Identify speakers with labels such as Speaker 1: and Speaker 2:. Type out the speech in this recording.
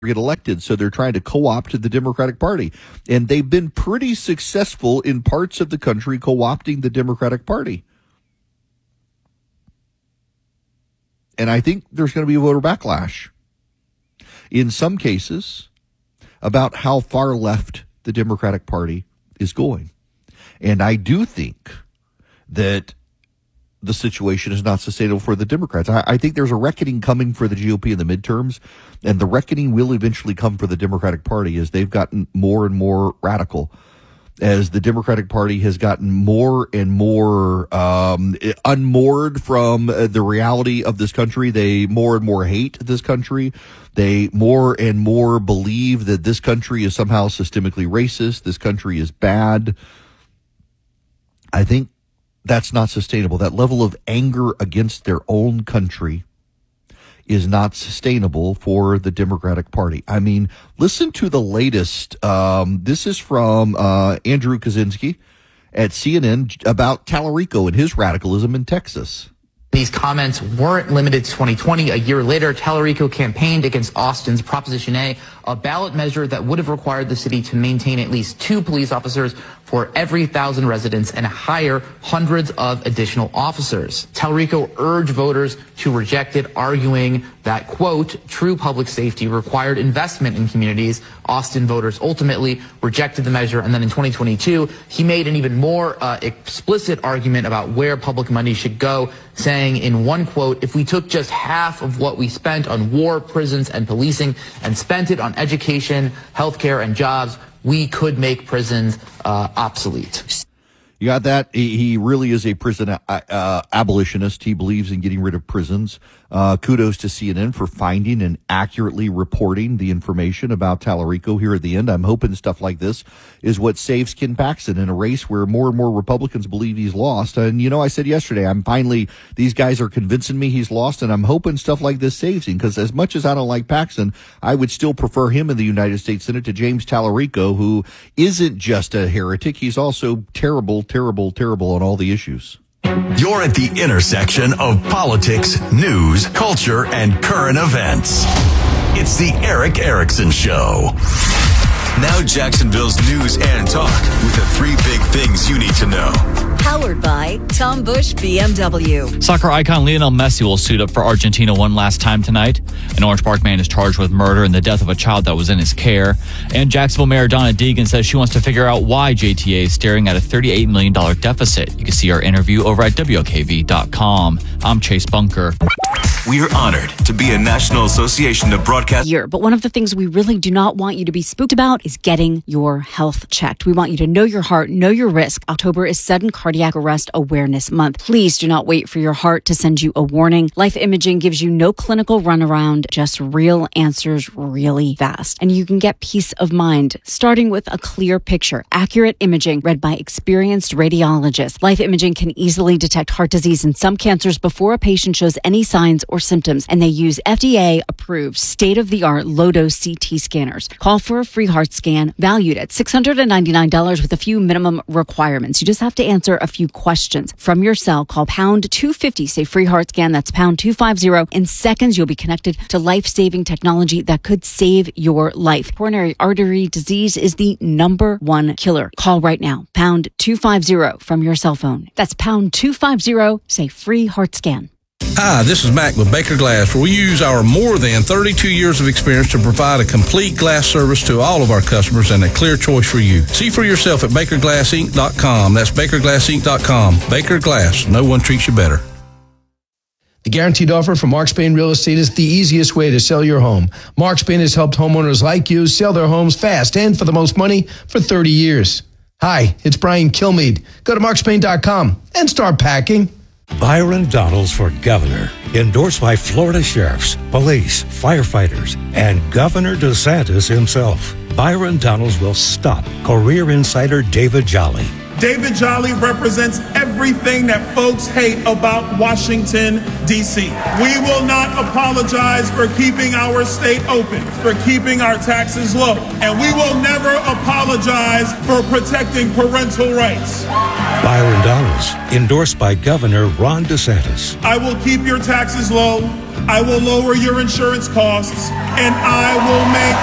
Speaker 1: get elected, so they're trying to co-opt the Democratic Party. And they've been pretty successful in parts of the country co-opting the Democratic Party. And I think there's going to be a voter backlash in some cases about how far left the Democratic Party is going. And I do think that the situation is not sustainable for the Democrats. I think there's a reckoning coming for the GOP in the midterms, and the reckoning will eventually come for the Democratic Party as they've gotten more and more radical, as the Democratic Party has gotten more and more unmoored from the reality of this country. They more and more hate this country. They more and more believe that this country is somehow systemically racist. This country is bad. I think that's not sustainable. That level of anger against their own country is not sustainable for the Democratic Party. I mean, listen to the latest. This is from Andrew Kaczynski at CNN about Tallarico and his radicalism in Texas.
Speaker 2: These comments weren't limited to 2020. A year later, Tallarico campaigned against Austin's Proposition A ballot measure that would have required the city to maintain at least 2 police officers for every 1,000 residents and hire hundreds of additional officers. Tallarico urged voters to reject it, arguing that, quote, true public safety required investment in communities. Austin voters ultimately rejected the measure. And then in 2022, he made an even more explicit argument about where public money should go, saying in one quote, if we took just half of what we spent on war, prisons, and policing and spent it on education, healthcare, and jobs, we could make prisons obsolete.
Speaker 1: You got that? He really is a prison abolitionist. He believes in getting rid of prisons. Kudos to CNN for finding and accurately reporting the information about Tallarico here at the end. I'm hoping stuff like this is what saves Ken Paxton in a race where more and more Republicans believe he's lost. And, you know, I said yesterday, these guys are convincing me he's lost, and I'm hoping stuff like this saves him, because as much as I don't like Paxton, I would still prefer him in the United States Senate to James Tallarico, who isn't just a heretic. He's also terrible on all the issues.
Speaker 3: You're at the intersection of politics, news, culture, and current events. It's the Erick Erickson Show. Now Jacksonville's news and talk with the 3 big things you need to know.
Speaker 4: Powered by Tom Busch BMW.
Speaker 5: Soccer icon Lionel Messi will suit up for Argentina one last time tonight. An Orange Park man is charged with murder and the death of a child that was in his care. And Jacksonville Mayor Donna Deegan says she wants to figure out why JTA is staring at a $38 million deficit. You can see our interview over at WOKV.com. I'm Chase Bunker.
Speaker 3: We're honored to be a National Association of Broadcast.
Speaker 4: But one of the things we really do not want you to be spooked about is getting your health checked. We want you to know your heart, know your risk. October is Sudden Cardiac Arrest Awareness Month. Please do not wait for your heart to send you a warning. Life Imaging gives you no clinical runaround, just real answers really fast. And you can get peace of mind, starting with a clear picture. Accurate imaging read by experienced radiologists. Life Imaging can easily detect heart disease and some cancers before a patient shows any signs or symptoms, and they use FDA-approved, state-of-the-art low-dose CT scanners. Call for a free heart scan valued at $699 with a few minimum requirements. You just have to answer a few questions. From your cell, call pound 250, say free heart scan. That's pound 250. In seconds, you'll be connected to life-saving technology that could save your life. Coronary artery disease is the #1 killer. Call right now, pound 250 from your cell phone. That's pound 250, say free heart scan.
Speaker 6: Hi, this is Mac with Baker Glass, where we use our more than 32 years of experience to provide a complete glass service to all of our customers and a clear choice for you. See for yourself at BakerGlassInc.com. That's BakerGlassInc.com. Baker Glass. No one treats you better.
Speaker 7: The Guaranteed Offer from Mark Spain Real Estate is the easiest way to sell your home. Mark Spain has helped homeowners like you sell their homes fast and for the most money for 30 years. Hi, it's Brian Kilmeade. Go to markspain.com and start packing.
Speaker 8: Byron Donalds for governor, endorsed by Florida sheriffs, police, firefighters, and Governor DeSantis himself. Byron Donalds will stop career insider David Jolly.
Speaker 9: David Jolly represents everything that folks hate about Washington, D.C. We will not apologize for keeping our state open, for keeping our taxes low, and we will never apologize for protecting parental rights.
Speaker 8: Byron Donalds, endorsed by Governor Ron DeSantis.
Speaker 9: I will keep your taxes low. I will lower your insurance costs, and I will make